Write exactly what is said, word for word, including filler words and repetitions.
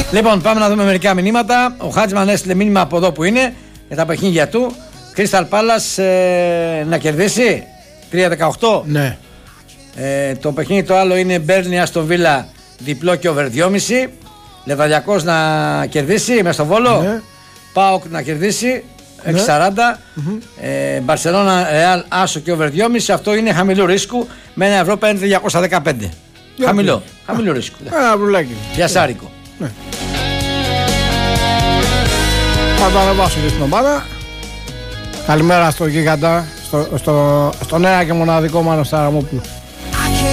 Λοιπόν, πάμε να δούμε μερικά μηνύματα. Ο Χάτζημαν έστειλε μήνυμα από εδώ που είναι για τα παιχνίδια του. Crystal Palace ε, να κερδίσει τρία δεκαοκτώ. Ναι. Ε, το παιχνίδι το άλλο είναι Μπέρνι Άστον Βίλα διπλό και over δυόμισι. Λεβαδιακός να κερδίσει μέσα στο Βόλο. Ναι. ΠΑΟΚ να κερδίσει έξι σαράντα. Μπαρσελόνα Ρεάλ άσο και over δυόμισι. Αυτό είναι χαμηλού ρίσκου με ένα ευρώ παίρνει διακόσια δεκαπέντε. Για Χαμηλό, χαμηλό ρίσκου. Ένα βρουλάκι. Πιασάρικο. Ναι. Θα το ανεβάσω και στην ομάδα. Καλημέρα στο γίγαντα, στο, στο, στον ένα και μοναδικό Μάνο Σαραμόπουλο.